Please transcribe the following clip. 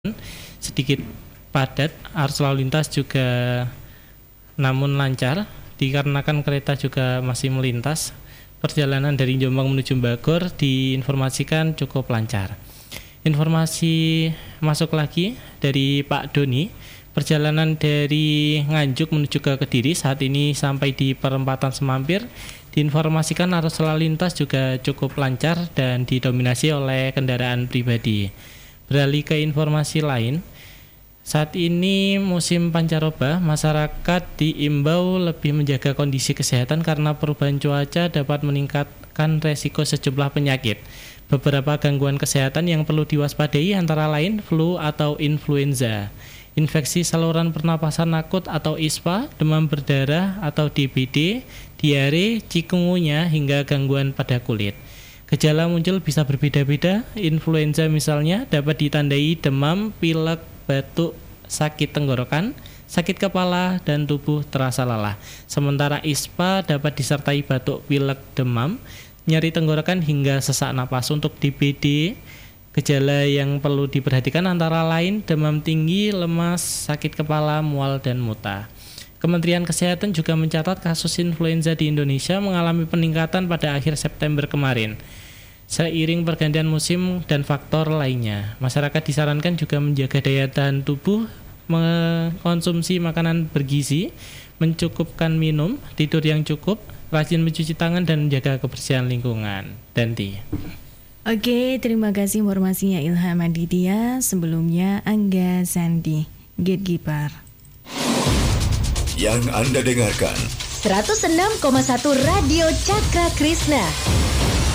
sedikit padat, arus lalu lintas juga namun lancar dikarenakan kereta juga masih melintas. Perjalanan dari Jombang menuju Bogor diinformasikan cukup lancar. Informasi masuk lagi dari Pak Doni, perjalanan dari Nganjuk menuju ke Kediri saat ini sampai di perempatan Semampir diinformasikan arus lalu lintas juga cukup lancar dan didominasi oleh kendaraan pribadi. Beralih ke informasi lain, saat ini musim pancaroba, masyarakat diimbau lebih menjaga kondisi kesehatan karena perubahan cuaca dapat meningkatkan resiko sejumlah penyakit. Beberapa gangguan kesehatan yang perlu diwaspadai antara lain flu atau influenza, infeksi saluran pernapasan akut atau ISPA, demam berdarah atau DBD, diare, chikungunya hingga gangguan pada kulit. Gejala muncul bisa berbeda-beda. Influenza misalnya dapat ditandai demam, pilek, batuk, sakit tenggorokan, sakit kepala, dan tubuh terasa lelah. Sementara ISPA dapat disertai batuk, pilek, demam, nyeri tenggorokan hingga sesak napas. Untuk DBD, gejala yang perlu diperhatikan antara lain demam tinggi, lemas, sakit kepala, mual, dan muntah. Kementerian Kesehatan juga mencatat kasus influenza di Indonesia mengalami peningkatan pada akhir September kemarin. Seiring pergantian musim dan faktor lainnya, masyarakat disarankan juga menjaga daya tahan tubuh, mengkonsumsi makanan bergizi, mencukupkan minum, tidur yang cukup, rajin mencuci tangan, dan menjaga kebersihan lingkungan. Danti. Oke, terima kasih informasinya Ilham Aditya. Sebelumnya Angga Sandi, Gatekeeper. Yang Anda dengarkan 106,1 Radio Cakra Krishna.